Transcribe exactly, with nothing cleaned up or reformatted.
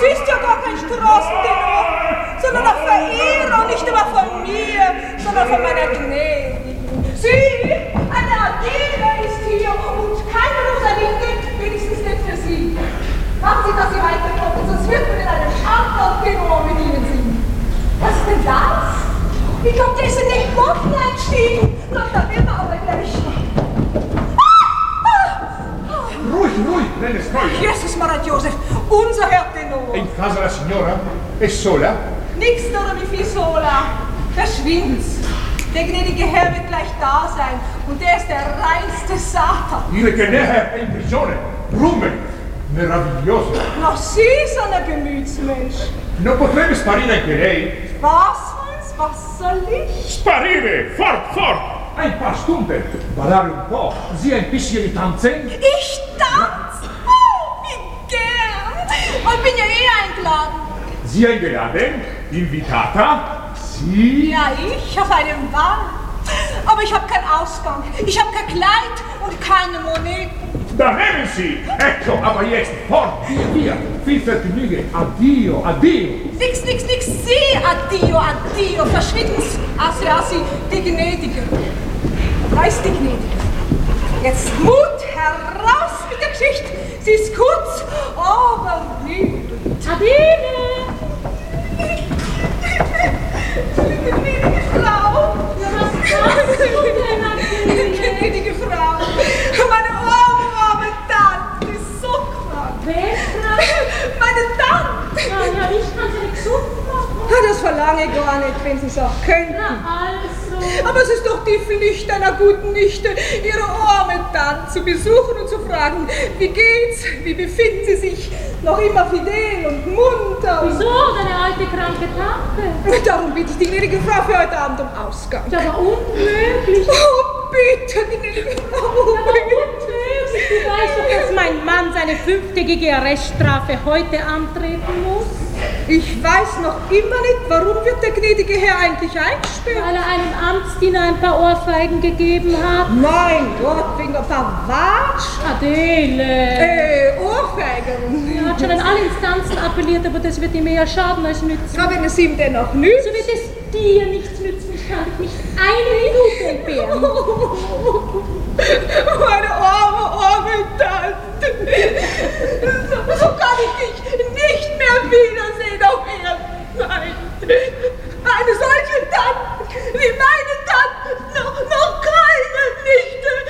ist ja gar kein Straßentenor, sondern ein Verehrer, nicht immer von mir, sondern von meiner Gnädigen. Sie, eine Adele ist hier und keine Rosalinde, wenigstens nicht für Sie. Machen Sie, dass Sie weiterkommen, sonst wird man in einem anderen Tenor mit Ihnen singen. Was ist denn das? Wie kommt es in den Boden einstiegen? Doch, da wird er aber gleich. Ruhig, ruhig, nelle storie. Jesus Maria Joseph, unser Herr Tenor. In casa la signora è sola? Nix oder wie viel sola. Verschwind's. Der gnädige Herr wird gleich da sein und der ist der reinste Satan. Dire che der Herr è in prigione. Rume. Meraviglioso. Noch Sie, so ein Gemütsmensch. Non potrebbe sparire anche lei? Was, Hans? Was soll ich? Sparire! Fort, fort! Ein paar Stunden. Ballare un po'. Sie ein bisschen die tanzen? Ich tanz? Oh, wie gern. Und bin ja eh eingeladen. Sie eingeladen? Invitata? Sie? Ja, ich auf einem Ball. Aber ich habe keinen Ausgang. Ich habe kein Kleid und keine Moneten. Da nehmen Sie! Ecco, aber jetzt fort, via, via. Viel Vergnügen. Addio, addio. Nix, nix, nix. Sie, addio, addio. Verschwinden's. Assi, assi, die Gnädige. Da ist die Gnädige. Jetzt Mut heraus mit der Geschichte. Sie ist kurz, aber lieb. Adele! Die gnädige Frau. Ja, was machst du denn, Adele? Gnädige Frau. Meine arme Tante ist so krank. Wer krank? Meine Tante. Ja, ja, ich kann sie nicht gesund machen. Ja, das verlange ich gar nicht, wenn Sie es auch könnten. Na also. Aber es ist doch die Pflicht einer guten Nichte, ihre arme Tante zu besuchen und zu fragen, wie geht's, wie befinden Sie sich, noch immer fidel und munter. Wieso, deine alte kranke Tante? Darum bitte ich die gnädige Frau für heute Abend um Ausgang. Das war unmöglich. Oh, bitte, gnädige Frau, bitte. Du weißt doch, dass mein Mann seine fünftägige Arreststrafe heute antreten muss? Ich weiß noch immer nicht, warum wird der gnädige Herr eigentlich eingesperrt? Weil er einem Amtsdiener ein paar Ohrfeigen gegeben hat. Mein Gott, wegen ein paar Watsch. Adele! Äh, Ohrfeigen. Er hat schon an alle Instanzen appelliert, aber das wird ihm eher schaden als nützen. Aber wenn es ihm denn noch nützt. So wird es dir nichts nützen. Ich kann dich nicht eine Minute entbehren. Meine